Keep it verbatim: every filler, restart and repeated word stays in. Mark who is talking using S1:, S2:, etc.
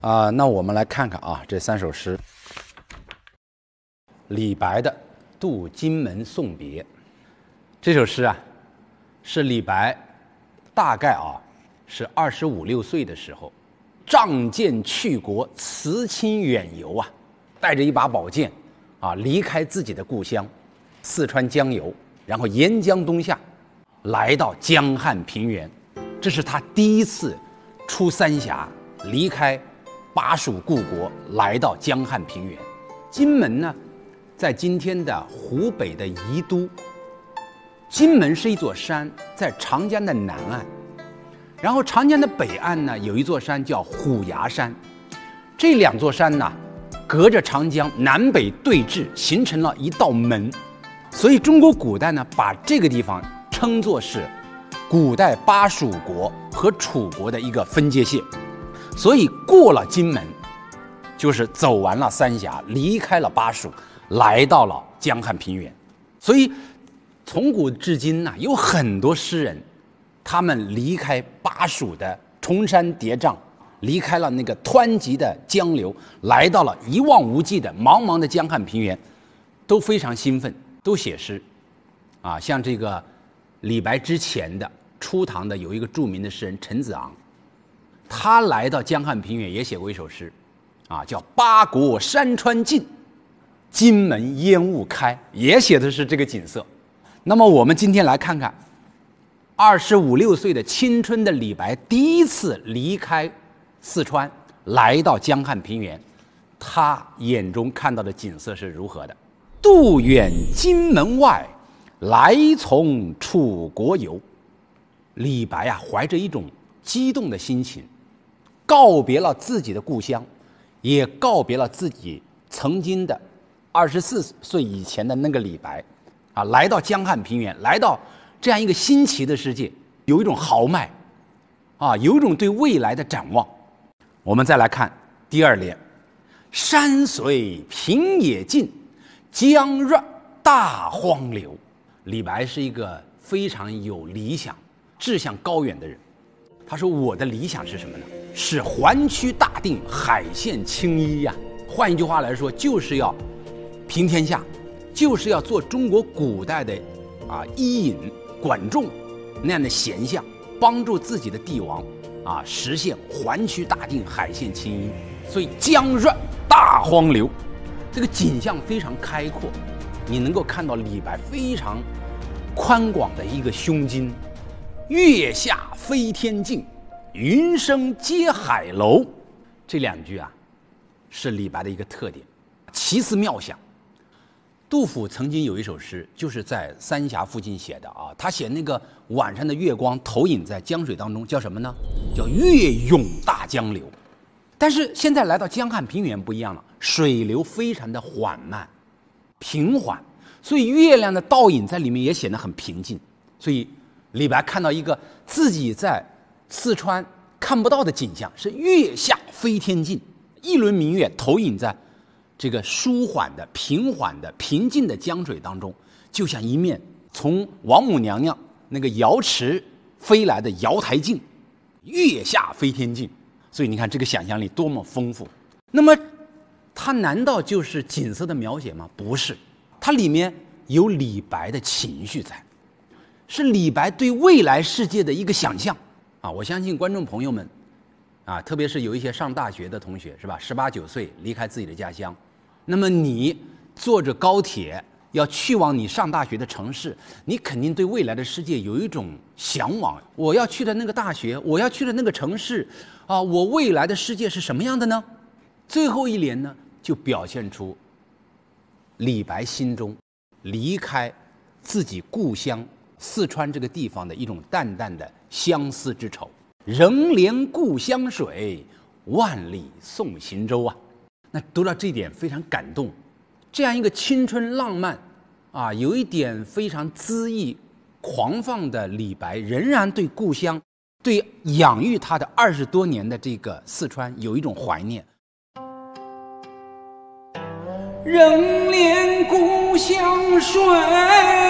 S1: 啊、呃，那我们来看看啊，这三首诗。李白的《渡荆门送别》这首诗啊，是李白大概啊是二十五六岁的时候，仗剑去国，辞亲远游啊，带着一把宝剑啊，离开自己的故乡四川江油，然后沿江东下，来到江汉平原。这是他第一次出三峡，离开巴蜀故国，来到江汉平原。荆门呢，在今天的湖北的宜都。荆门是一座山，在长江的南岸，然后长江的北岸呢，有一座山叫虎牙山。这两座山呢，隔着长江南北对峙，形成了一道门。所以中国古代呢，把这个地方称作是古代巴蜀国和楚国的一个分界线。所以过了荆门，就是走完了三峡，离开了巴蜀，来到了江汉平原。所以从古至今呢，有很多诗人，他们离开巴蜀的崇山叠嶂，离开了那个湍急的江流，来到了一望无际的茫茫的江汉平原，都非常兴奋，都写诗。啊，像这个李白之前的初唐的有一个著名的诗人陈子昂，他来到江汉平原也写过一首诗，啊，叫《八国山川尽，荆门烟雾开》，也写的是这个景色。那么我们今天来看看，二十五六岁的青春的李白第一次离开四川，来到江汉平原，他眼中看到的景色是如何的？渡远荆门外，来从楚国游。李白啊，怀着一种激动的心情，告别了自己的故乡，也告别了自己曾经的二十四岁以前的那个李白。啊，来到江汉平原，来到这样一个新奇的世界，有一种豪迈，啊，有一种对未来的展望。我们再来看第二联：山随平野尽，江润大荒流。李白是一个非常有理想、志向高远的人。他说：“我的理想是什么呢？是环区大定，海县青衣呀。换一句话来说，就是要平天下。”就是要做中国古代的啊伊尹、管仲那样的贤相，帮助自己的帝王啊实现环区大定，海县青衣。所以江润大荒流，这个景象非常开阔，你能够看到李白非常宽广的一个胸襟。月下飞天镜，云生接海楼。这两句啊，是李白的一个特点，奇思妙想。杜甫曾经有一首诗，就是在三峡附近写的啊。他写那个晚上的月光投影在江水当中，叫什么呢？叫月涌大江流。但是现在来到江汉平原不一样了，水流非常的缓慢、平缓，所以月亮的倒影在里面也显得很平静。所以李白看到一个自己在四川看不到的景象，是月下飞天镜，一轮明月投影在这个舒缓的、平缓的、平静的江水当中，就像一面从王母娘娘那个瑶池飞来的瑶台镜，月下飞天镜。所以你看这个想象力多么丰富。那么它难道就是景色的描写吗？不是，它里面有李白的情绪在，是李白对未来世界的一个想象啊！我相信观众朋友们啊，特别是有一些上大学的同学，是吧？十八九岁离开自己的家乡。那么你坐着高铁要去往你上大学的城市，你肯定对未来的世界有一种向往。我要去的那个大学，我要去的那个城市啊，我未来的世界是什么样的呢？最后一联呢，就表现出李白心中离开自己故乡四川这个地方的一种淡淡的相思之愁。仍怜故乡水，万里送行舟啊！那读到这一点非常感动。这样一个青春浪漫啊，有一点非常恣意狂放的李白，仍然对故乡、对养育他的二十多年的这个四川有一种怀念。
S2: 仍怜故乡水。